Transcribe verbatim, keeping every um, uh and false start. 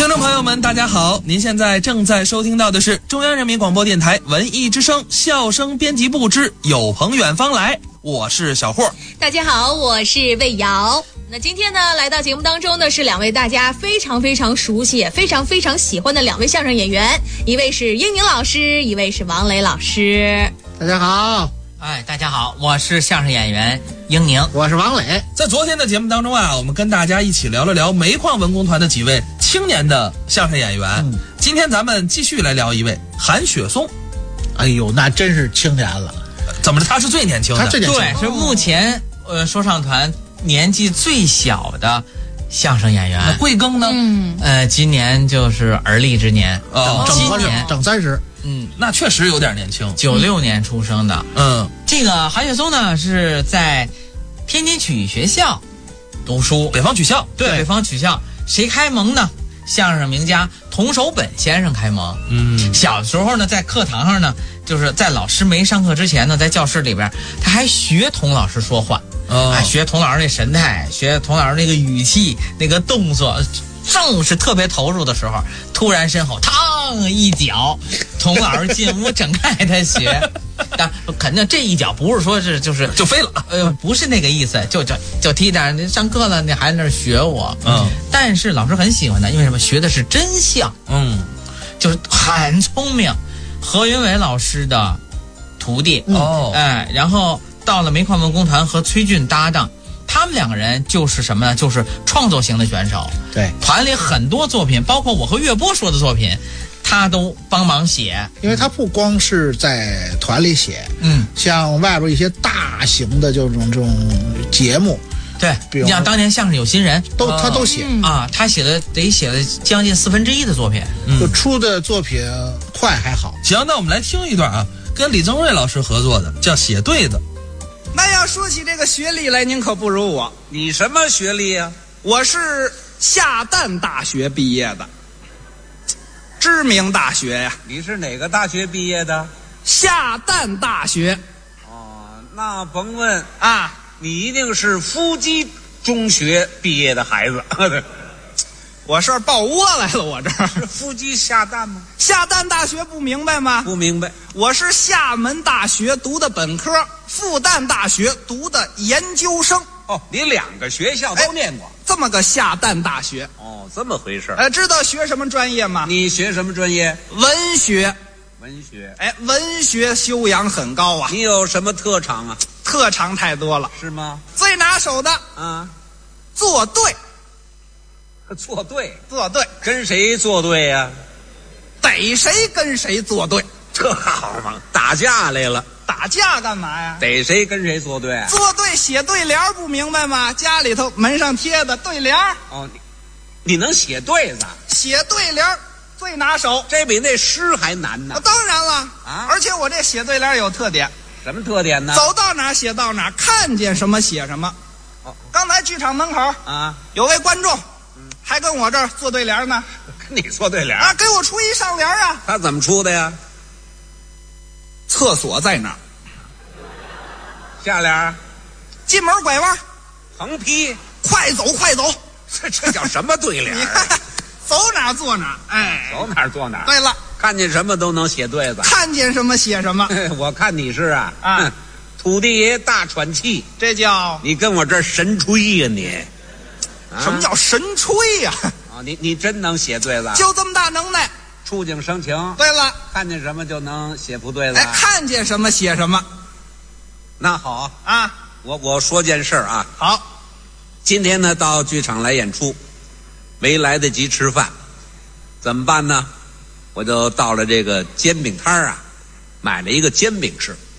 听众朋友们大家好，您现在正在收听到的是中央人民广播电台文艺之声笑声编辑部之有朋远方来，我是小霍。 大家好，我是魏瑶。那今天呢，来到节目当中的是两位大家非常非常熟悉也非常非常喜欢的两位相声演员，一位是英宁老师，一位是王磊老师。 大家好。 哎，大家好，我是相声演员英宁， 我是王磊。 在昨天的节目当中啊，我们跟大家一起聊了聊煤矿文工团的几位青年的相声演员。嗯、今天咱们继续来聊一位韩雪松。 哎呦，那真是青年了。 怎么着？他是最年轻的？ 他最年轻， 对，是目前呃说唱团年纪最小的相声演员。 那贵庚呢？ 嗯， 呃，今年就是而立之年， 哦， 整今年整三十。 嗯， 那确实有点年轻。 九六年出生的。 嗯， 这个韩雪松呢是在天津曲艺学校读书， 北方曲校。 对，北方曲校。谁开蒙呢？相声名家童守本先生开蒙。 嗯， 小的时候呢，在课堂上呢，就是在老师没上课之前呢，在教室里边，他还学童老师说话。 哦， 哎，学童老师那神态，学童老师那个语气，那个动作，正是特别投入的时候，突然身后嘡一脚，童老师进屋整开他学。但肯定这一脚不是说是就是就飞了， 呃，不是那个意思，就就就踢点。你上课了，你还在那儿学我。 嗯， 但是老师很喜欢他，因为什么？学的是真相。 嗯， 就是很聪明。何云伟老师的徒弟。 哦， 哎，然后到了煤矿文工团和崔俊搭档，他们两个人就是什么呢？就是创作型的选手。 对， 团里很多作品，包括我和岳波说的作品，他都帮忙写。 因为他不光是在团里写， 嗯， 像外边一些大型的这种这种节目， 对， 比如你像当年相声有新人， 都他都写、 嗯、 啊，他写了得写了将近四分之一的作品， 就出的作品快还好。 行，那我们来听一段啊，跟李增瑞老师合作的，叫《写对子》。 那要说起这个学历来，您可不如我。 你什么学历呀、啊？ 我是下旦大学毕业的，知名大学呀。 你是哪个大学毕业的？ 下旦大学。 哦，那甭问啊， 你一定是夫基中学毕业的孩子。 我是抱窝来了，我这儿是夫基下旦吗？ 下旦大学不明白吗？ 不明白。 我是厦门大学读的本科，复旦大学读的研究生。 哦，你两个学校都念过。 哎，这么个下旦大学。 哦，这么回事。 哎，知道学什么专业吗？ 你学什么专业？ 文学。 文学。 哎，文学修养很高啊。 你有什么特长啊？ 特长太多了。 是吗？ 最拿手的啊， 作对。 作对， 作对， 跟谁作对呀、啊？ 逮谁跟谁作对， 这好嘛？打架来了， 打架干嘛呀？ 逮谁跟谁作对、啊？ 作对写对联不明白吗？家里头门上贴的对联。 哦，你你能写对子？ 写对联最拿手， 这比那诗还难呢。 当然了啊！ 而且我这写对联有特点。 什么特点呢？ 走到哪写到哪，看见什么写什么。 哦， 刚才剧场门口啊， 有位观众。还跟我这儿做对联呢， 跟你做对联啊？给我出一上联啊！ 他怎么出的呀？ 厕所在哪儿？ 下联进门拐弯， 横批快走快走。 这这叫什么对联、啊？ 走哪做哪，哎， 走哪做哪。 对了， 看见什么都能写对子， 看见什么写什么。 我看你是啊啊， 土地爷大喘气， 这叫你跟我这儿神吹呀、啊、你。 什么叫神吹呀、啊？ 啊，你你真能写对子？ 就这么大能耐， 触景生情。 对了， 看见什么就能写不对子。 哎，看见什么写什么。 那好啊， 我我说件事啊。 好， 今天呢到剧场来演出，没来得及吃饭，怎么办呢？我就到了这个煎饼摊啊，买了一个煎饼吃。